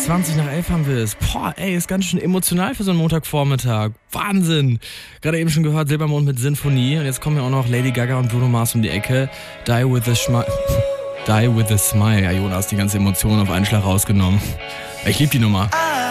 11 haben wir es. Boah, ey, ist ganz schön emotional für so einen Montagvormittag. Wahnsinn. Gerade eben schon gehört, Silbermond mit Sinfonie. Und jetzt kommen ja auch noch Lady Gaga und Bruno Mars um die Ecke. Die with a Smile. Ja, Jonas, die ganze Emotion auf einen Schlag rausgenommen. Ich lieb die Nummer.